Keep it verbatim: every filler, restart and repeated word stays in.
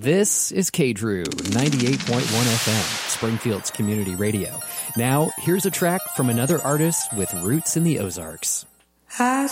This is K D R U ninety-eight point one F M, Springfield's community radio. Now, here's a track from another artist with roots in the Ozarks. I